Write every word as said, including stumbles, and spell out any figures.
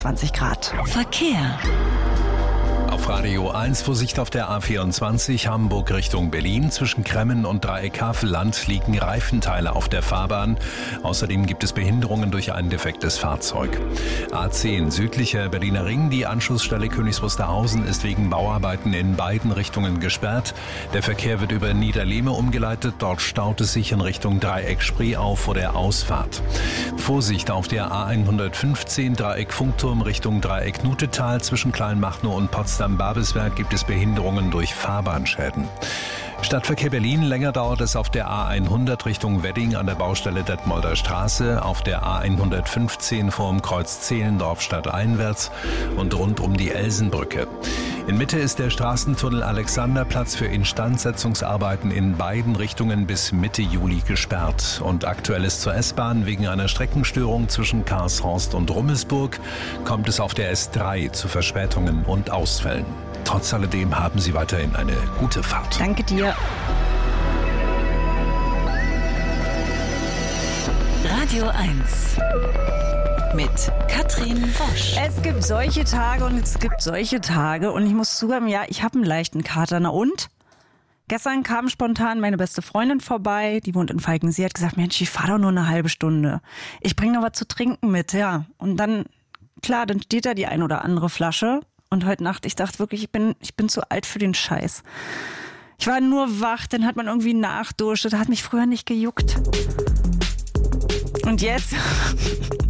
zwanzig Grad. Verkehr. Auf Radio eins Vorsicht auf der A vierundzwanzig Hamburg Richtung Berlin. Zwischen Kremmen und Dreieck Havelland liegen Reifenteile auf der Fahrbahn. Außerdem gibt es Behinderungen durch ein defektes Fahrzeug. A zehn südlicher Berliner Ring. Die Anschlussstelle Königs Wusterhausen ist wegen Bauarbeiten in beiden Richtungen gesperrt. Der Verkehr wird über Niederlehme umgeleitet. Dort staut es sich in Richtung Dreieck Spreeau vor der Ausfahrt. Vorsicht auf der A hundertfünfzehn Dreieck Funkturm Richtung Dreieck Nutetal. Zwischen Kleinmachnow und Potsdam-Babelsberg gibt es Behinderungen durch Fahrbahnschäden. Stadtverkehr Berlin, länger dauert es auf der A hundert Richtung Wedding an der Baustelle Detmolder Straße, auf der A hundertfünfzehn vorm Kreuz Zehlendorf stadteinwärts und rund um die Elsenbrücke. In Mitte ist der Straßentunnel Alexanderplatz für Instandsetzungsarbeiten in beiden Richtungen bis Mitte Juli gesperrt. Und aktuell ist zur S-Bahn wegen einer Streckenstörung zwischen Karlshorst und Rummelsburg kommt es auf der S drei zu Verspätungen und Ausfällen. Trotz alledem haben Sie weiterhin eine gute Fahrt. Danke dir. Radio eins mit Katrin Wosch. Es gibt solche Tage und es gibt solche Tage und ich muss zugeben, ja, ich habe einen leichten Kater. Na und? Gestern kam spontan meine beste Freundin vorbei, die wohnt in Falkensee, hat gesagt, Mensch, ich fahre doch nur eine halbe Stunde. Ich bringe noch was zu trinken mit, ja. Und dann, klar, dann steht da die ein oder andere Flasche. Und heute Nacht, ich dachte wirklich, ich bin, ich bin zu alt für den Scheiß. Ich war nur wach, dann hat man irgendwie Nachdusche, das hat mich früher nicht gejuckt. Und jetzt